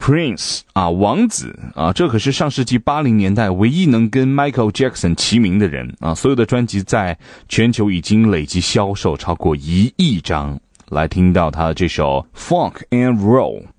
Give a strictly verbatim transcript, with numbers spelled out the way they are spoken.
Prince 啊，王子啊，这可是上世纪八零年代唯一能跟 Michael Jackson 齐名的人啊！所有的专辑在全球已经累计销售超过一亿张。来听到他的这首 Funk and Roll。